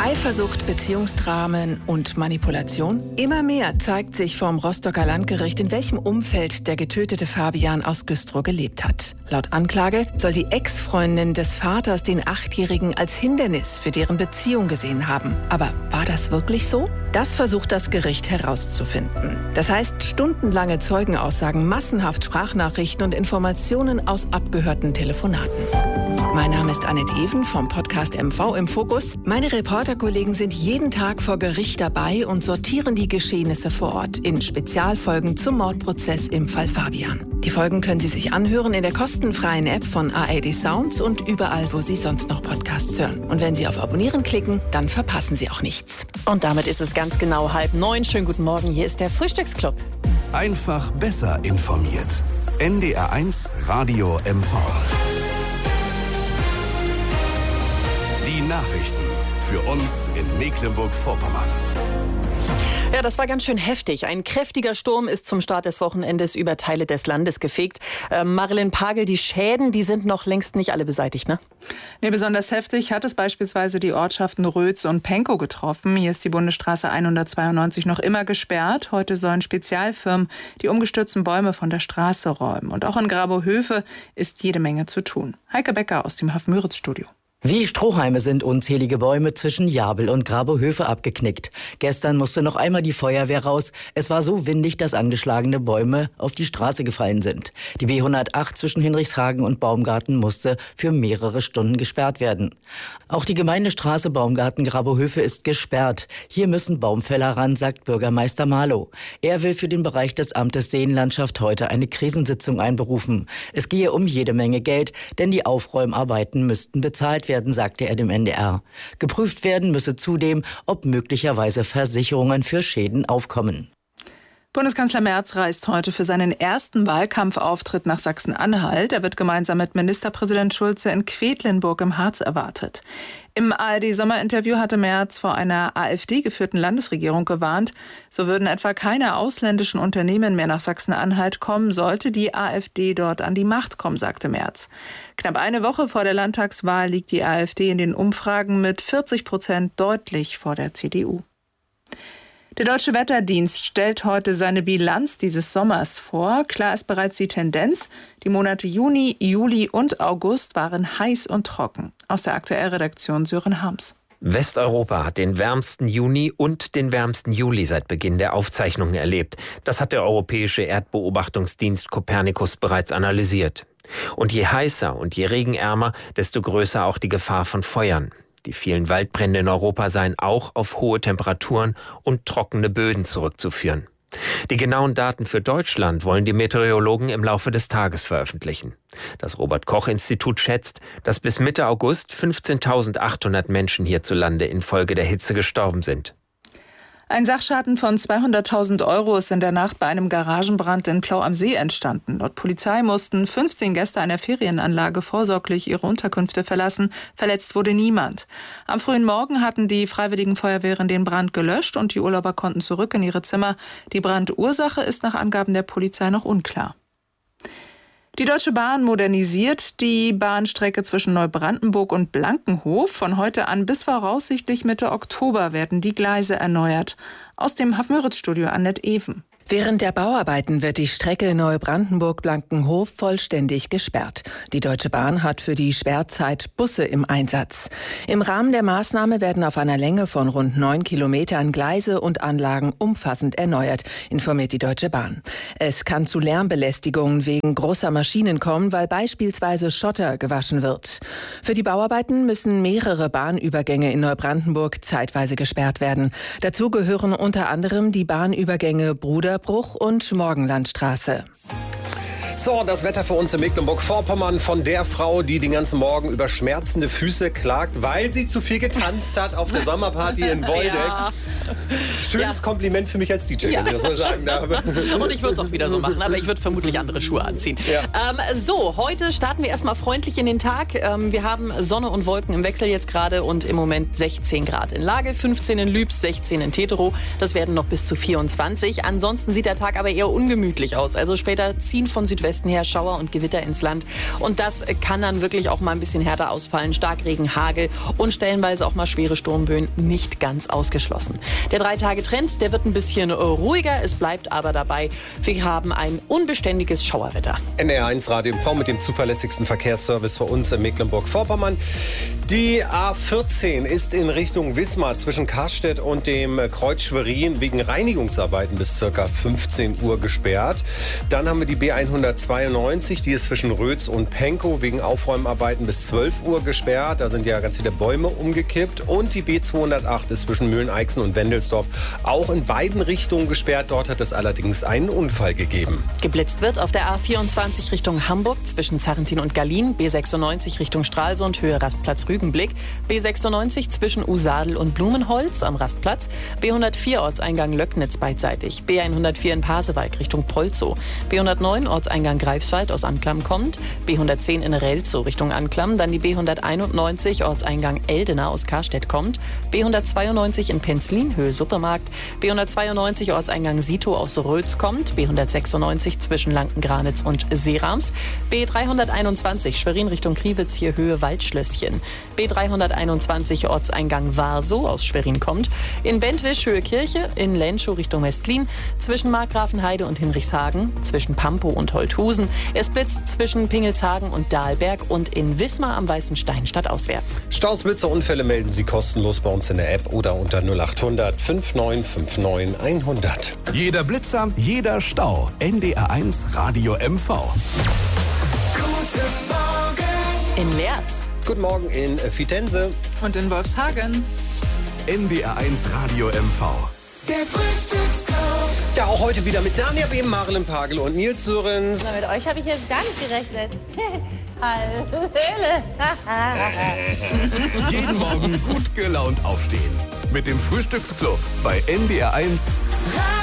Eifersucht, Beziehungsdramen und Manipulation? Immer mehr zeigt sich vom Rostocker Landgericht, in welchem Umfeld der getötete Fabian aus Güstrow gelebt hat. Laut Anklage soll die Ex-Freundin des Vaters den 8-Jährigen als Hindernis für deren Beziehung gesehen haben. Aber war das wirklich so? Das versucht das Gericht herauszufinden. Das heißt, stundenlange Zeugenaussagen, massenhaft Sprachnachrichten und Informationen aus abgehörten Telefonaten. Mein Name ist Annette Even vom Podcast MV im Fokus. Meine Reporterkollegen sind jeden Tag vor Gericht dabei und sortieren die Geschehnisse vor Ort in Spezialfolgen zum Mordprozess im Fall Fabian. Die Folgen können Sie sich anhören in der kostenfreien App von ARD Sounds und überall, wo Sie sonst noch Podcasts hören. Und wenn Sie auf Abonnieren klicken, dann verpassen Sie auch nichts. Und damit ist es ganz genau 8:30. Schönen guten Morgen, hier ist der Frühstücksclub. Einfach besser informiert. NDR1 Radio MV. Die Nachrichten für uns in Mecklenburg-Vorpommern. Ja, das war ganz schön heftig. Ein kräftiger Sturm ist zum Start des Wochenendes über Teile des Landes gefegt. Marilyn Pagel, die Schäden, die sind noch längst nicht alle beseitigt, ne? Nee, besonders heftig hat es beispielsweise die Ortschaften Rötz und Penkow getroffen. Hier ist die Bundesstraße 192 noch immer gesperrt. Heute sollen Spezialfirmen die umgestürzten Bäume von der Straße räumen. Und auch in Grabow-Höfe ist jede Menge zu tun. Heike Becker aus dem Haf-Müritz-Studio. Wie Strohhalme sind unzählige Bäume zwischen Jabel und Grabow-Höfe abgeknickt. Gestern musste noch einmal die Feuerwehr raus. Es war so windig, dass angeschlagene Bäume auf die Straße gefallen sind. Die B108 zwischen Hinrichshagen und Baumgarten musste für mehrere Stunden gesperrt werden. Auch die Gemeindestraße Baumgarten-Grabow-Höfe ist gesperrt. Hier müssen Baumfäller ran, sagt Bürgermeister Marlow. Er will für den Bereich des Amtes Seenlandschaft heute eine Krisensitzung einberufen. Es gehe um jede Menge Geld, denn die Aufräumarbeiten müssten bezahlt werden, sagte er dem NDR. Geprüft werden müsse zudem, ob möglicherweise Versicherungen für Schäden aufkommen. Bundeskanzler Merz reist heute für seinen ersten Wahlkampfauftritt nach Sachsen-Anhalt. Er wird gemeinsam mit Ministerpräsident Schulze in Quedlinburg im Harz erwartet. Im ARD-Sommerinterview hatte Merz vor einer AfD-geführten Landesregierung gewarnt. So würden etwa keine ausländischen Unternehmen mehr nach Sachsen-Anhalt kommen, sollte die AfD dort an die Macht kommen, sagte Merz. Knapp eine Woche vor der Landtagswahl liegt die AfD in den Umfragen mit 40% deutlich vor der CDU. Der Deutsche Wetterdienst stellt heute seine Bilanz dieses Sommers vor. Klar ist bereits die Tendenz. Die Monate Juni, Juli und August waren heiß und trocken. Aus der Aktuellredaktion Sören Harms. Westeuropa hat den wärmsten Juni und den wärmsten Juli seit Beginn der Aufzeichnungen erlebt. Das hat der europäische Erdbeobachtungsdienst Copernicus bereits analysiert. Und je heißer und je regenärmer, desto größer auch die Gefahr von Feuern. Die vielen Waldbrände in Europa seien auch auf hohe Temperaturen und trockene Böden zurückzuführen. Die genauen Daten für Deutschland wollen die Meteorologen im Laufe des Tages veröffentlichen. Das Robert-Koch-Institut schätzt, dass bis Mitte August 15.800 Menschen hierzulande infolge der Hitze gestorben sind. Ein Sachschaden von 200.000 € ist in der Nacht bei einem Garagenbrand in Plau am See entstanden. Laut Polizei mussten 15 Gäste einer Ferienanlage vorsorglich ihre Unterkünfte verlassen. Verletzt wurde niemand. Am frühen Morgen hatten die Freiwilligen Feuerwehren den Brand gelöscht und die Urlauber konnten zurück in ihre Zimmer. Die Brandursache ist nach Angaben der Polizei noch unklar. Die Deutsche Bahn modernisiert die Bahnstrecke zwischen Neubrandenburg und Blankenhof. Von heute an bis voraussichtlich Mitte Oktober werden die Gleise erneuert. Aus dem Haf-Müritz-Studio Annette Even. Während der Bauarbeiten wird die Strecke Neubrandenburg-Blankenhof vollständig gesperrt. Die Deutsche Bahn hat für die Sperrzeit Busse im Einsatz. Im Rahmen der Maßnahme werden auf einer Länge von rund 9 Kilometern Gleise und Anlagen umfassend erneuert, informiert die Deutsche Bahn. Es kann zu Lärmbelästigungen wegen großer Maschinen kommen, weil beispielsweise Schotter gewaschen wird. Für die Bauarbeiten müssen mehrere Bahnübergänge in Neubrandenburg zeitweise gesperrt werden. Dazu gehören unter anderem die Bahnübergänge Bruderbruch und Morgenlandstraße. So, das Wetter für uns in Mecklenburg-Vorpommern von der Frau, die den ganzen Morgen über schmerzende Füße klagt, weil sie zu viel getanzt hat auf der Sommerparty in Woldeck. Ja. Schönes Kompliment für mich als DJ, wenn ich das mal sagen darf. Und ich würde es auch wieder so machen, aber ich würde vermutlich andere Schuhe anziehen. Ja. So, heute starten wir erstmal freundlich in den Tag. Wir haben Sonne und Wolken im Wechsel jetzt gerade und im Moment 16 Grad in Lage, 15 in Lübs, 16 in Teterow. Das werden noch bis zu 24. Ansonsten sieht der Tag aber eher ungemütlich aus. Also später ziehen von Südwesten Südwesten her Schauer und Gewitter ins Land. Und das kann dann wirklich auch mal ein bisschen härter ausfallen. Starkregen, Hagel und stellenweise auch mal schwere Sturmböen nicht ganz ausgeschlossen. Der 3-Tage-Trend, der wird ein bisschen ruhiger. Es bleibt aber dabei, wir haben ein unbeständiges Schauerwetter. NDR1 Radio MV mit dem zuverlässigsten Verkehrsservice für uns in Mecklenburg-Vorpommern. Die A14 ist in Richtung Wismar zwischen Karstedt und dem Kreuz Schwerin wegen Reinigungsarbeiten bis ca. 15 Uhr gesperrt. Dann haben wir die B192, die ist zwischen Rötz und Pankow wegen Aufräumarbeiten bis 12 Uhr gesperrt. Da sind ja ganz viele Bäume umgekippt. Und die B208 ist zwischen Mühlen-Eichsen und Wendelsdorf auch in beiden Richtungen gesperrt. Dort hat es allerdings einen Unfall gegeben. Geblitzt wird auf der A24 Richtung Hamburg zwischen Zarrentin und Gallien, B96 Richtung Stralsund, Höhe Rastplatz Rügenblick, B96 zwischen Usadel und Blumenholz am Rastplatz, B104 Ortseingang Löcknitz beidseitig, B104 in Pasewalk Richtung Polzow, B109 Ortseingang Greifswald aus Anklam kommt, B110 in Relzow Richtung Anklam, dann die B191 Ortseingang Eldena aus Karstedt kommt, B192 in Penzlin, Höhe Supermarkt, B192 Ortseingang Sito aus Rötz kommt, B196 zwischen Lankengranitz und Seerams, B321 Schwerin Richtung Kriwitz, hier Höhe Waldschlösschen, B321 Ortseingang Warsow aus Schwerin kommt, in Bentwisch Höhe Kirche, in Lenschow Richtung Westlin, zwischen Markgrafenheide und Hinrichshagen, zwischen Pampow und Holthusen, es blitzt zwischen Pingelshagen und Dahlberg und in Wismar am Weißen Stein stadtauswärts. Staus, Blitzer, Unfälle melden Sie kostenlos bei uns in der App oder unter 0800 5959 100. Jeder Blitzer, jeder Stau. NDR1 Radio MV. Guten Morgen. In Lerz. Guten Morgen in Vitense. Und in Wolfshagen. NDR1 Radio MV. Der Frühstücksclub. Ja, auch heute wieder mit Dania Behm, Marilyn Pagel und Nils Sörens. Na, mit euch habe ich jetzt gar nicht gerechnet. Jeden Morgen gut gelaunt aufstehen. Mit dem Frühstücksclub bei NDR1